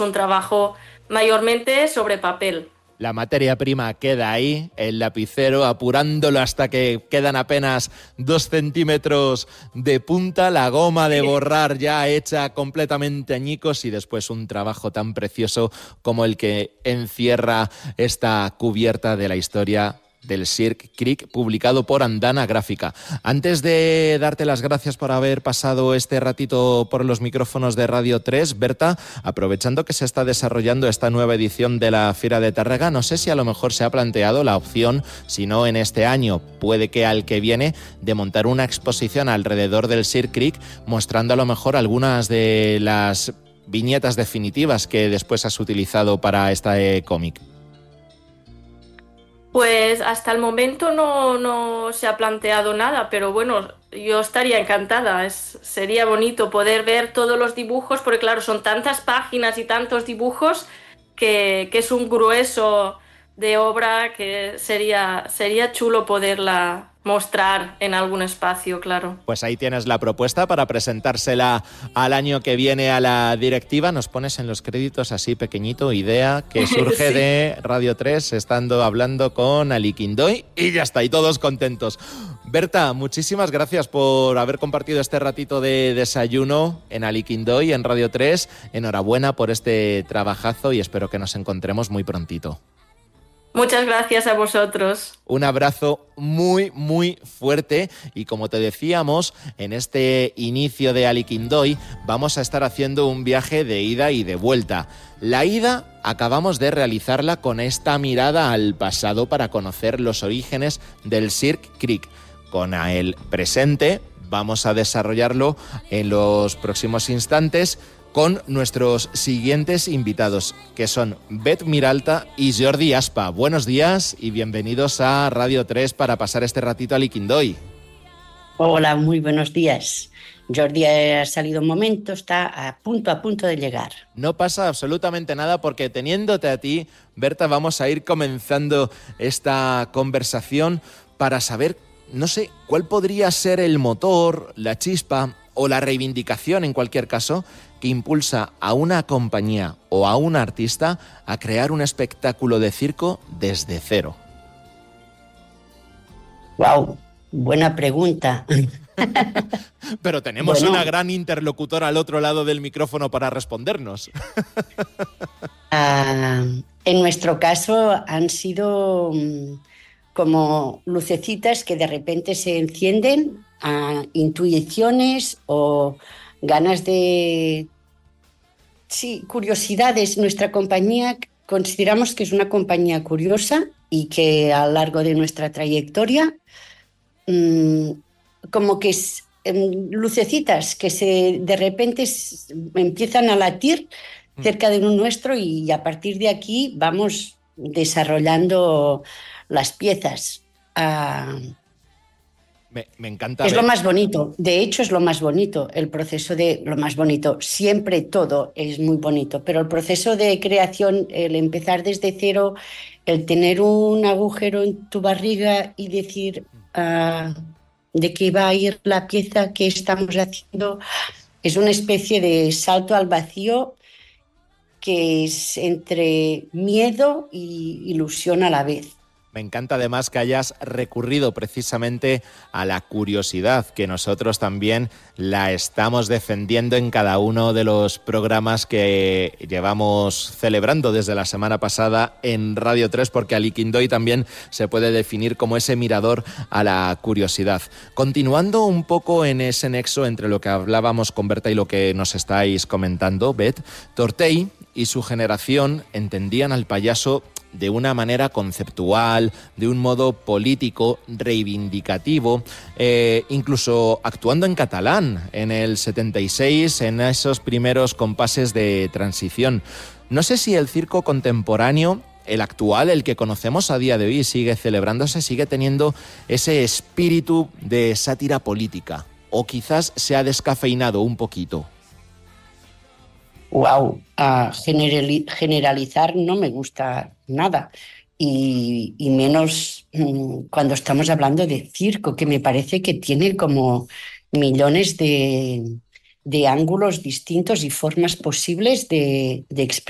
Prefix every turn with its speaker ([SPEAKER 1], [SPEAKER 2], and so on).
[SPEAKER 1] un trabajo mayormente sobre papel.
[SPEAKER 2] La materia prima queda ahí, el lapicero, apurándolo hasta que quedan apenas 2 centímetros de punta, la goma de borrar ya hecha completamente añicos y después un trabajo tan precioso como el que encierra esta cubierta de la historia del Cirque Creek, publicado por Andana Gráfica. Antes de darte las gracias por haber pasado este ratito por los micrófonos de Radio 3, Berta, aprovechando que se está desarrollando esta nueva edición de la Fira de Tárrega, no sé si a lo mejor se ha planteado la opción, si no en este año, puede que al que viene, de montar una exposición alrededor del Cirque Creek, mostrando a lo mejor algunas de las viñetas definitivas que después has utilizado para este cómic.
[SPEAKER 1] Pues hasta el momento no se ha planteado nada, pero bueno, yo estaría encantada. Sería bonito poder ver todos los dibujos, porque claro, son tantas páginas y tantos dibujos que es un grueso de obra que sería chulo poderla mostrar en algún espacio, claro.
[SPEAKER 2] Pues ahí tienes la propuesta para presentársela al año que viene a la directiva. Nos pones en los créditos así pequeñito, idea que surge sí, de Radio 3 estando hablando con Ali Quindoy y ya está, y todos contentos. Berta, muchísimas gracias por haber compartido este ratito de desayuno en Ali Quindoy, en Radio 3. Enhorabuena por este trabajazo y espero que nos encontremos muy prontito.
[SPEAKER 1] Muchas gracias a vosotros.
[SPEAKER 2] Un abrazo muy, muy fuerte y como te decíamos, en este inicio de Ali Quindoy vamos a estar haciendo un viaje de ida y de vuelta. La ida acabamos de realizarla con esta mirada al pasado para conocer los orígenes del Cirque Creek. Con el presente vamos a desarrollarlo en los próximos instantes con nuestros siguientes invitados, que son Bet Miralta y Jordi Aspa. Buenos días y bienvenidos a Radio 3 para pasar este ratito a Ali Quindoy.
[SPEAKER 3] Hola, muy buenos días. Jordi ha salido un momento, está a punto de llegar.
[SPEAKER 2] No pasa absolutamente nada porque teniéndote a ti, Berta, vamos a ir comenzando esta conversación para saber, no sé, cuál podría ser el motor, la chispa o la reivindicación, en cualquier caso, que impulsa a una compañía o a un artista a crear un espectáculo de circo desde cero.
[SPEAKER 3] ¡Wow! Buena pregunta.
[SPEAKER 2] Pero tenemos una gran interlocutora al otro lado del micrófono para respondernos.
[SPEAKER 3] En nuestro caso han sido como lucecitas que de repente se encienden, intuiciones o ganas de... Sí, curiosidades. Nuestra compañía consideramos que es una compañía curiosa y que a lo largo de nuestra trayectoria como que lucecitas que de repente empiezan a latir cerca de nuestro y a partir de aquí vamos desarrollando las piezas.
[SPEAKER 2] Me encanta.
[SPEAKER 3] Es lo más bonito, de hecho es lo más bonito, el proceso de lo más bonito, siempre todo es muy bonito, pero el proceso de creación, el empezar desde cero, el tener un agujero en tu barriga y decir de qué va a ir la pieza que estamos haciendo, es una especie de salto al vacío que es entre miedo y ilusión a la vez.
[SPEAKER 2] Me encanta además que hayas recurrido precisamente a la curiosidad, que nosotros también la estamos defendiendo en cada uno de los programas que llevamos celebrando desde la semana pasada en Radio 3, porque Ali Quindoy también se puede definir como ese mirador a la curiosidad. Continuando un poco en ese nexo entre lo que hablábamos con Berta y lo que nos estáis comentando, Bet, Tortell y su generación entendían al payaso de una manera conceptual, de un modo político, reivindicativo, incluso actuando en catalán en el 76, en esos primeros compases de transición. No sé si el circo contemporáneo, el actual, el que conocemos a día de hoy, sigue celebrándose, sigue teniendo ese espíritu de sátira política, o quizás se ha descafeinado un poquito.
[SPEAKER 3] Wow, generalizar no me gusta nada y menos cuando estamos hablando de circo, que me parece que tiene como millones de ángulos distintos y formas posibles de expresión.